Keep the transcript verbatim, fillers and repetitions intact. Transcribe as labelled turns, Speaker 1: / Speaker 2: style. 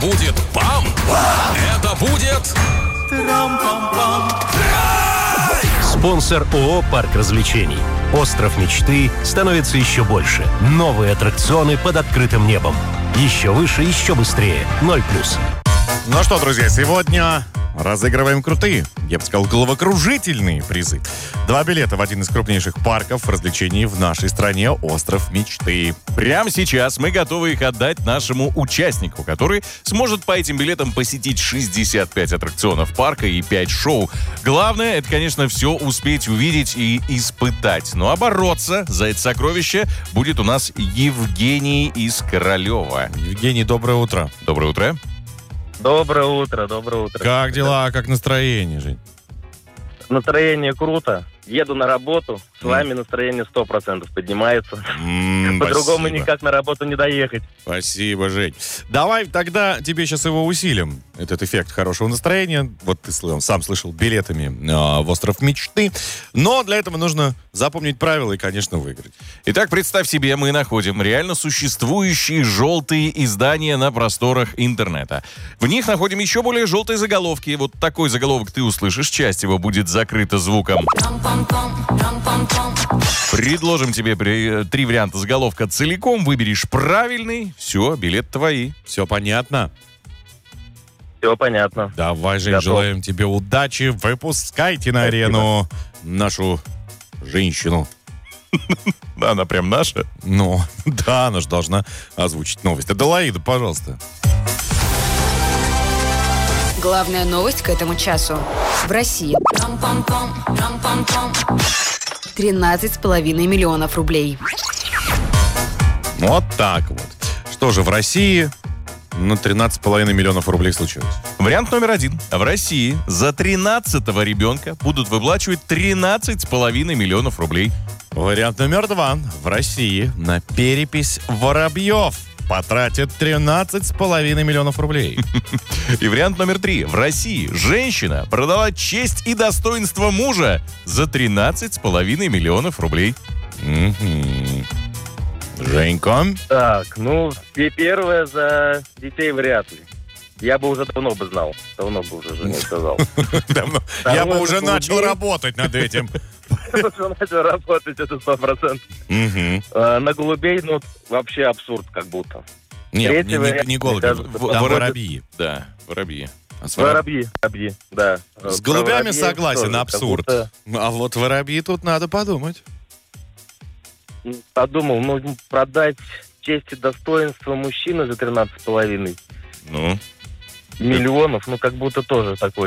Speaker 1: будет пам! Это будет...
Speaker 2: Спонсор ООО «Парк развлечений». Остров мечты становится еще больше. Новые аттракционы под открытым небом. Еще выше, еще быстрее. Ноль плюс.
Speaker 3: Ну что, друзья, сегодня разыгрываем крутые, я бы сказал, головокружительные призы. Два билета в один из крупнейших парков развлечений в нашей стране — «Остров мечты».
Speaker 4: Прямо сейчас мы готовы их отдать нашему участнику, который сможет по этим билетам посетить шестьдесят пять аттракционов парка и пять шоу. Главное, это, конечно, все успеть увидеть и испытать. Ну а бороться за это сокровище будет у нас Евгений из Королева.
Speaker 3: Евгений, доброе утро.
Speaker 4: Доброе утро.
Speaker 5: Доброе утро, доброе утро.
Speaker 3: Как дела, как настроение, Жень?
Speaker 5: Настроение круто. Еду на работу, с вами настроение сто процентов поднимается.
Speaker 3: М,
Speaker 5: По-другому
Speaker 3: спасибо.
Speaker 5: никак на работу не доехать.
Speaker 3: Спасибо, Жень. Давай тогда тебе сейчас его усилим, этот эффект хорошего настроения. Вот ты сл- сам слышал, билетами э, в «Остров мечты». Но для этого нужно запомнить правила и, конечно, выиграть.
Speaker 4: Итак, представь себе, мы находим реально существующие желтые издания на просторах интернета. В них находим еще более желтые заголовки. Вот такой заголовок ты услышишь, часть его будет закрыта звуком. Предложим тебе при- три варианта заголовка целиком, выберешь правильный, все, билет твои.
Speaker 3: Все понятно?
Speaker 5: Все понятно.
Speaker 3: Давай, Жень,
Speaker 5: Готов.
Speaker 3: желаем тебе удачи. Выпускайте на арену нашу женщину.
Speaker 4: Да, она прям наша.
Speaker 3: Ну, да, она же должна озвучить новость. Аделаида, пожалуйста.
Speaker 6: Главная новость к этому часу. В России тринадцать с половиной миллионов рублей.
Speaker 3: Вот так вот. Что же, в России на тринадцать с половиной миллионов рублей случилось.
Speaker 4: Вариант номер один. В России за тринадцатого ребенка будут выплачивать тринадцать с половиной миллионов рублей.
Speaker 3: Вариант номер два. В России на перепись воробьев потратят тринадцать с половиной миллионов рублей.
Speaker 4: И вариант номер три. В России женщина продала честь и достоинство мужа за тринадцать с половиной миллионов рублей.
Speaker 3: Мгм. Женька?
Speaker 5: Так, ну, и первое за детей вряд ли. Я бы уже давно бы знал. Давно бы уже жене сказал.
Speaker 3: Давно. Я бы
Speaker 5: Второе,
Speaker 3: уже
Speaker 5: это
Speaker 3: начал
Speaker 5: голубей.
Speaker 3: работать над этим.
Speaker 5: Уже начал работать, это сто процентов.
Speaker 3: Мгм.
Speaker 5: На голубей, ну, вообще абсурд как будто.
Speaker 3: Нет,
Speaker 5: Третий
Speaker 3: не- не
Speaker 5: вариант,
Speaker 3: не голуби,
Speaker 5: мне кажется,
Speaker 3: в-
Speaker 4: там
Speaker 3: воробьи.
Speaker 4: Да, воробьи.
Speaker 3: А с вороб-
Speaker 5: Воробьи, воробьи, да.
Speaker 3: С
Speaker 5: Про
Speaker 3: голубями
Speaker 5: воробьей
Speaker 3: согласен,
Speaker 5: тоже, как
Speaker 3: абсурд.
Speaker 5: будто,
Speaker 3: А вот воробьи тут надо подумать.
Speaker 5: м, Подумал, ну, продать честь и достоинство мужчины за тринадцать с половиной
Speaker 4: Ну,
Speaker 5: миллионов, ну, как будто тоже такой